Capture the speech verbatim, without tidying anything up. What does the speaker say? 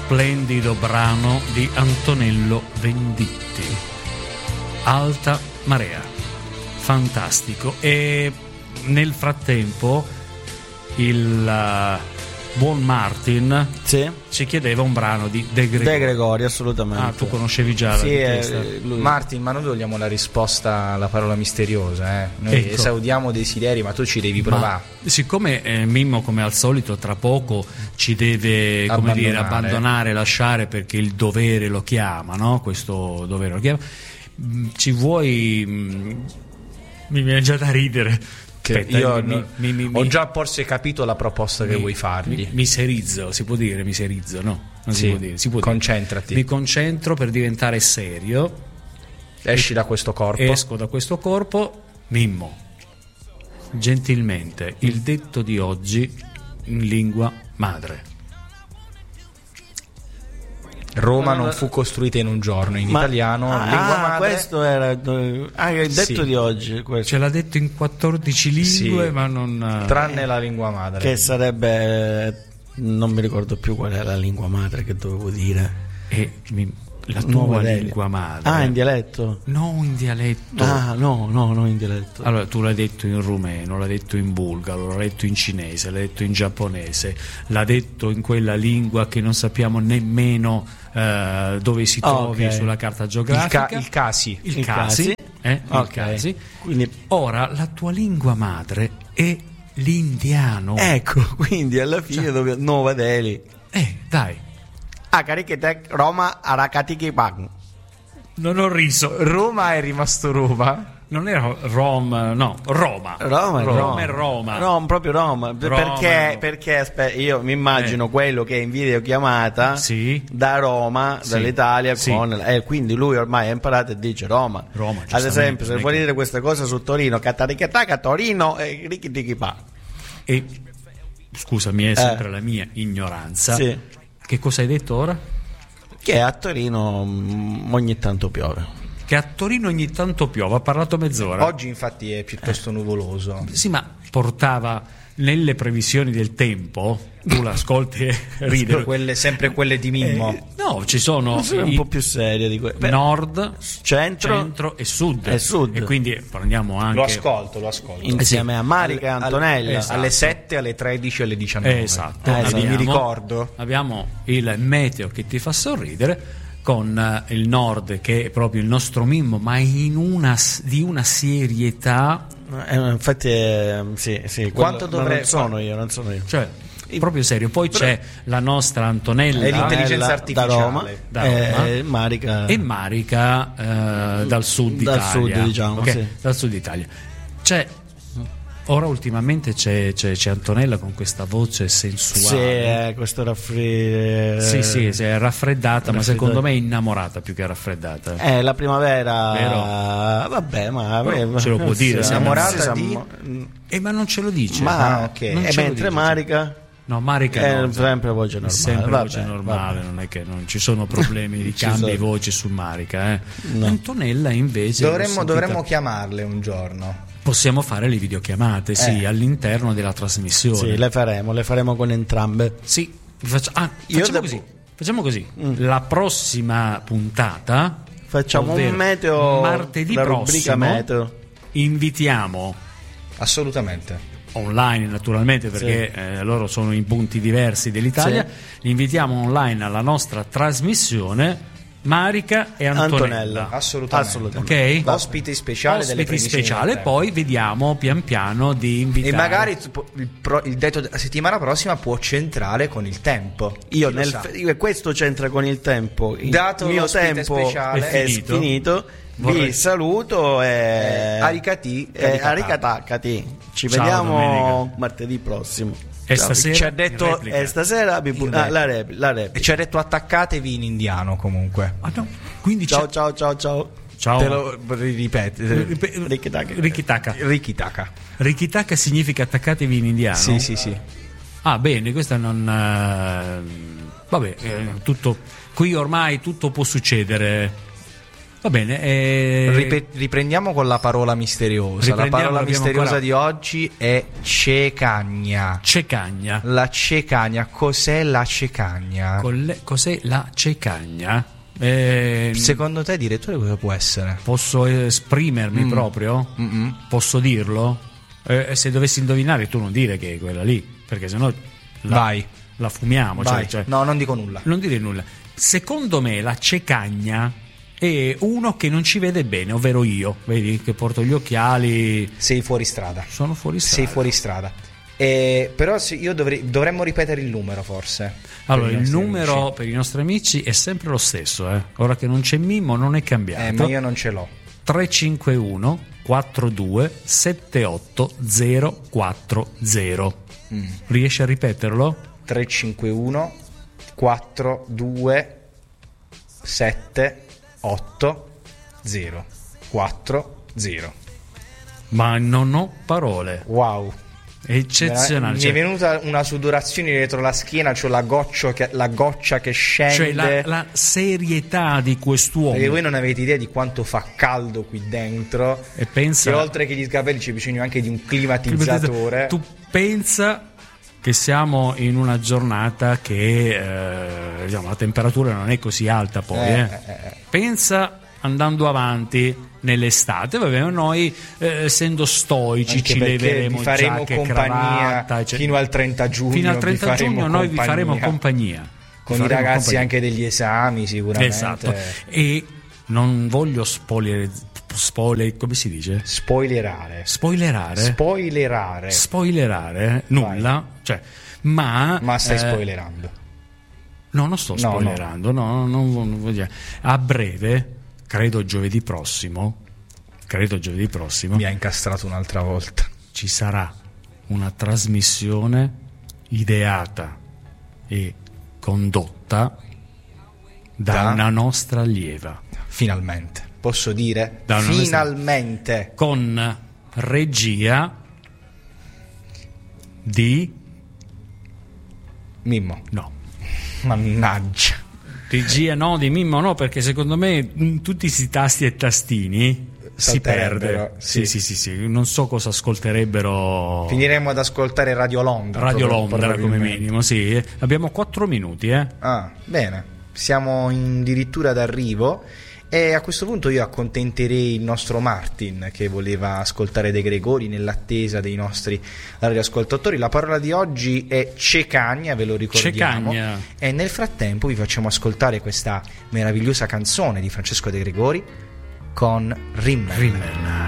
splendido brano di Antonello Venditti, Alta Marea, fantastico. E nel frattempo il uh, buon Martin sì. ci chiedeva un brano di De Gregori. De Gregori, assolutamente. Ah, tu conoscevi già sì, la richiesta? Eh, lui. Martin, ma noi vogliamo la risposta alla parola misteriosa, eh? Noi ecco. esaudiamo desideri, ma tu ci devi provare. Ma siccome eh, Mimmo, come al solito, tra poco ci deve, come abbandonare. dire, abbandonare, lasciare, perché il dovere lo chiama, no? Questo dovere lo chiama. Ci vuoi... Mh, mi viene già da ridere. Aspetta, io mi, no, mi, mi, ho mi, già forse capito la proposta mi, che vuoi fargli. Mi, miserizzo, si può dire miserizzo, no? Non sì, si può dire, si può concentrati. Dire. Mi concentro per diventare serio. Esci da questo corpo. Esco da questo corpo. Mimmo, gentilmente, il detto di oggi in lingua madre. Roma non fu costruita in un giorno, in Ma, italiano, ah, lingua madre. Questo era ah, il detto sì. di oggi. Questo. Ce l'ha detto in quattordici lingue, sì. ma non. Tranne la lingua madre. Che sarebbe. Non mi ricordo più qual è la lingua madre che dovevo dire. E mi, la Nuova tua Delhi. lingua madre. Ah, in dialetto? No, in dialetto. Ah, no, no, no, in dialetto. Allora, tu l'hai detto in rumeno, l'hai detto in bulgaro, l'hai detto in cinese, l'hai detto in giapponese, l'ha detto in quella lingua che non sappiamo nemmeno uh, dove si trovi okay. sulla carta geografica. Il, ca- il casi. Il, il casi. casi. Eh? Okay. Il casi. Quindi... Ora, la tua lingua madre è l'indiano. Ecco, quindi alla fine cioè, dove... Nuova Delhi. Eh, dai. Akarikitek Roma Arakatiki-Pang. Non ho riso. Roma è rimasto Roma. Non era Rom, no, Roma. Roma, Roma, Roma è Roma. Roma, proprio Roma. Roma perché, no. perché aspetta, io mi immagino Eh. quello che è in videochiamata Sì. da Roma, Sì. dall'Italia, Sì. con eh, quindi lui ormai ha imparato e dice Roma. Roma, Ad giustamente, esempio, se non è vuoi che- dire questa cosa su Torino, Cataricataca, Torino e Richidichipa. E scusami, è sempre la mia ignoranza. Sì. Che cosa hai detto ora? Che a Torino mm, ogni tanto piove. Che a Torino ogni tanto piove, ha parlato mezz'ora. Oggi infatti è piuttosto nuvoloso. Sì, ma portava nelle previsioni del tempo, tu l'ascolti e ridi. Quelle, sempre quelle di Mimmo. Eh, no, ci sono Sono un i po' più serie di que- Beh, nord, centro, centro e sud. e sud. E quindi prendiamo anche Lo ascolto, lo ascolto. insieme a Marica e Alle- Antonella. alle- Esatto. alle sette, alle tredici e alle diciannove. Esatto, Eh, Quindi mi ricordo. Abbiamo il meteo che ti fa sorridere, con eh, il nord che è proprio il nostro Mimmo, ma in una, s- di una serietà, Eh, infatti, eh, sì, sì. Quanto quello- ma dovrei- non sono io, non sono io. cioè proprio serio. Poi c'è la nostra Antonella È l'intelligenza Antonella artificiale. da Roma, Da Roma. eh, Marica e Marica eh, dal sud Dal Italia. sud, diciamo, Ok? sì. Dal sud Italia. C'è ora ultimamente c'è, c'è, c'è Antonella con questa voce sì, sensuale. eh, questo raffreddore. Sì, sì, si è raffreddata, ma raffreddata. secondo me è innamorata più che raffreddata. Eh, la primavera. Vero. Vabbè, ma Però ce lo può dire, sì, siamo innamorata siamo- Eh, ma non ce lo dice. Ma Ah, ok. Non e ce lo mentre dice. Marica No, Marica è no, sempre voce normale. sempre vabbè, voce normale, vabbè. non è che non ci sono problemi di Ci cambi di sono. voce su Marica. Eh. No. Antonella invece l'ho Dovremmo, sentita- dovremmo chiamarle un giorno. possiamo fare le videochiamate, sì, Eh. all'interno della trasmissione. Sì, le faremo, le faremo con entrambe. Sì, faccia- ah, Io facciamo devo- così. Facciamo così. Mm. La prossima puntata, Facciamo ovvero un meteo, martedì la rubrica prossimo, meteo. invitiamo Assolutamente. online naturalmente, perché eh, loro sono in punti diversi dell'Italia. Sì. Li invitiamo online alla nostra trasmissione Marica e Antonella. Antonella. Assolutamente. Ok? Ospite speciale delle Ospiti previsioni speciale, del tempo. poi vediamo pian piano di invitare. E magari tu- il, pro- il detto della settimana prossima può centrare con il tempo. Io Chi lo nel sa? io- questo c'entra con il tempo. Il Dato mio l'ospite tempo speciale. è È finito. finito. Vorrei- Vi saluto e Eh, aricati, e caricata. aricatacati. Ci Ciao, vediamo domenica. martedì prossimo. E Ciao. stasera Ci ha in detto- replica. E stasera vi bu- In ah, la rep- la rep- E ci ha detto attaccatevi in indiano comunque. Ah, no. Quindi Ciao c'è- ciao ciao ciao. ciao. Te lo ripete. Rikitaka. Rikitaka. Rikitaka. Rikitaka significa attaccatevi in indiano. Sì, sì, sì. Ah, bene, questa non. eh, vabbè, eh, tutto. Qui ormai tutto può succedere. Va bene, eh... Ripet- riprendiamo con la parola misteriosa. La parola misteriosa ancora... di oggi è cecagna. Cecagna. La cecagna, cos'è la cecagna? Le... Cos'è la cecagna? Eh... Secondo te, direttore, cosa può essere? Posso esprimermi mm. proprio? Mm-mm. Posso dirlo? Eh, se dovessi indovinare, tu non dire che è quella lì, perché sennò la, Vai. la fumiamo. Vai. Cioè, cioè... No, non dico nulla. Non dire nulla. Secondo me la cecagna è uno che non ci vede bene, ovvero io, vedi che porto gli occhiali. Sei fuori strada. Sono fuori strada. Sei fuori strada. Eh, però io dovrei, dovremmo ripetere il numero, forse. Allora, il numero amici. Per i nostri amici è sempre lo stesso, eh. Ora che non c'è Mimmo non è cambiato. Eh, ma io non ce l'ho. tre cinque uno quattro due sette otto zero quattro zero. Mm. Riesci a ripeterlo? tre cinque uno quattro due sette otto zero quattro zero. Ma non ho parole. Wow, eccezionale. Mi cioè, è venuta una sudorazione dietro la schiena, cioè la, goccia che, la goccia che scende. Cioè la, la serietà di quest'uomo. Perché voi non avete idea di quanto fa caldo qui dentro. E pensa che oltre che gli capelli c'è bisogno anche di un climatizzatore. Tu pensa che siamo in una giornata che eh, diciamo, la temperatura non è così alta poi. Eh, eh. Eh, pensa andando avanti nell'estate, vabbè, noi eh, essendo stoici anche ci leveremo vi faremo giacche, compagnia cravatta, cioè, fino al trenta giugno. Fino al trenta giugno noi vi faremo compagnia. Con i ragazzi compagnia. Anche degli esami sicuramente. Esatto. E non voglio spoiler, spoiler come si dice? Spoilerare. Spoilerare. Spoilerare. Spoilerare. Nulla. Vai. Cioè, ma ma stai eh, spoilerando. No, non sto no, spoilerando. No, no, non, non voglio dire. A breve, credo giovedì prossimo. Credo giovedì prossimo. Mi ha incastrato un'altra volta. Ci sarà una trasmissione ideata e condotta da, da una nostra allieva. Finalmente, posso dire? Da finalmente. Nostra... Con regia di Mimmo. No. Mannaggia. Regia no, di Mimmo no, perché secondo me in tutti questi tasti e tastini si perde. Sì. Sì, sì, sì, sì. Non so cosa ascolterebbero. Finiremo ad ascoltare Radio Londra. Radio Londra come minimo, sì. Abbiamo quattro minuti, eh. Ah, bene. Siamo addirittura d'arrivo. E a questo punto io accontenterei il nostro Martin che voleva ascoltare De Gregori nell'attesa dei nostri radioascoltatori. La parola di oggi è cecagna, ve lo ricordiamo. Cecagna. E nel frattempo vi facciamo ascoltare questa meravigliosa canzone di Francesco De Gregori con Rimmel. Rimmel.